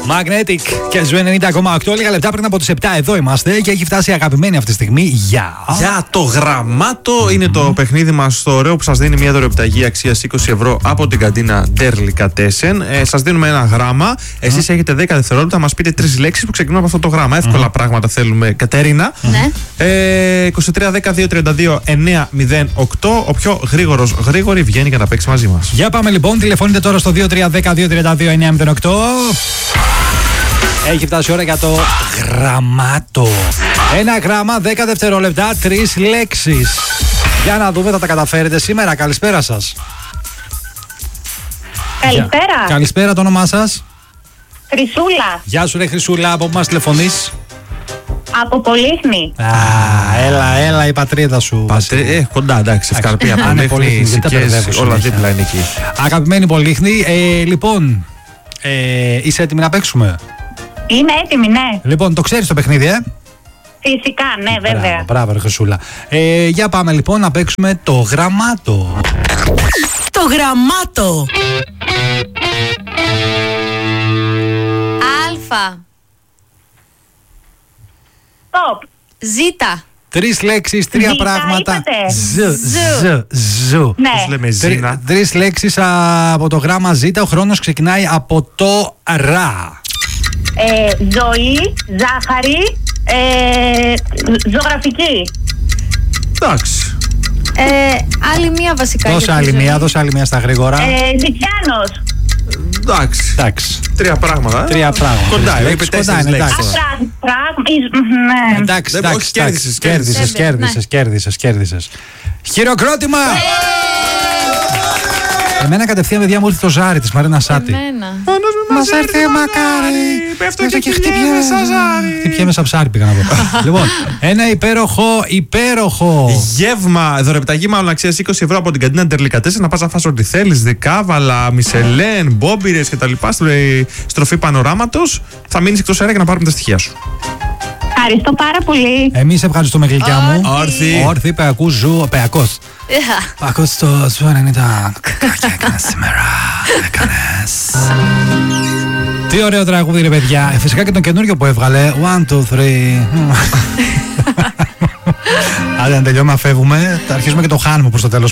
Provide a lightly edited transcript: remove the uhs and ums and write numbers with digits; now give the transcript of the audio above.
Magnetic και Ζου 90,8. Λίγα λεπτά πριν από τις 7 εδώ είμαστε και έχει φτάσει η αγαπημένη αυτή τη στιγμή για το γραμμάτο. Είναι το παιχνίδι μας το ωραίο που σας δίνει μια δωρεοπιταγή αξίας 20 ευρώ από την καντίνα Delicatessen. Σας δίνουμε ένα γράμμα. Εσείς έχετε 10 δευτερόλεπτα να μας πείτε 3 λέξεις που ξεκινούν από αυτό το γράμμα. Εύκολα πράγματα θέλουμε, Κατερίνα. 23-10-32-9-08. Ο πιο γρήγορη βγαίνει για να παίξει μαζί μας. Για πάμε λοιπόν. Τηλεφωνείτε τώρα στο 23-10-232-908. Έχει φτάσει η ώρα για το γραμμάτο. Ένα γράμμα, 10 δευτερόλεπτα, 3 λέξεις. Για να δούμε, θα τα καταφέρετε σήμερα. Καλησπέρα σας. Καλησπέρα. Καλησπέρα, το όνομά σας? Χρυσούλα. Γεια σου ρε Χρυσούλα, από πού μας τηλεφωνείς? Από Πολύχνη. Έλα η πατρίδα σου. Κοντά, εντάξει, Ευκαρπία, Πολύχνη, Σικές, όλα δίπλα είναι εκεί. Αγαπημένη Πολύχνη, λοιπόν, είσαι έτοιμη να παίξουμε? Είμαι έτοιμη, ναι. Λοιπόν, το ξέρεις το παιχνίδι, Φυσικά, ναι, βέβαια. Μπράβο, ρε Χρυσούλα. Για πάμε λοιπόν να παίξουμε το γραμμάτο. Το γραμμάτο. Αλφα. Stop. Ζήτα. 3 λέξεις, 3 πράγματα. Ζου. Ναι. Πώς λέμε ζήνα? 3 λέξεις από το γράμμα ζήτα. Ο χρόνος ξεκινάει από το ρα. Ζωή, ζάχαρη, ζωγραφική. Εντάξει. Άλλη μία βασικά. Δώσε άλλη μία στα γρήγορα. Ζητιάνος. Εντάξει. 3 πράγματα. 3 πράγματα. Κοντά, είπε 4 λέξεις. Εντάξει, κέρδισες. Χειροκρότημα! Εμένα κατευθείαν, παιδιά, μου ήρθε το ζάρι της Μαρίνα Σάτι. Μας έρθει μακάρι. Πέφτω και χτυπιέμαι σαν ζάρι. Χτυπιέμαι σαν ψάρι, πήγα να πω. Λοιπόν, ένα υπέροχο γεύμα, δωρεπιταγή μάλλον αξίας 20 ευρώ από την καντίνα Delicatessen. Να πας να φας ό,τι θέλεις, δικάβαλα, μισελέν, μπόμπιρες κτλ. Στη στροφή πανοράματος. Θα μείνεις εκτός αέρα για να πάρουμε τα στοιχεία σου. Ευχαριστώ πάρα πολύ. Εμείς ευχαριστούμε, γλυκιά μου. Όρθι. Πεακούς Ζου. Πεακός. Πεακός στο Ζου 90. Κακιά έκανες σήμερα. Τι ωραίο τραγούδι, ρε παιδιά. Φυσικά και τον καινούριο που έβγαλε. 1, 2, 3. Άντε να τελειώνουμε, φεύγουμε. Θα αρχίσουμε και το χάνουμε προς το τέλος.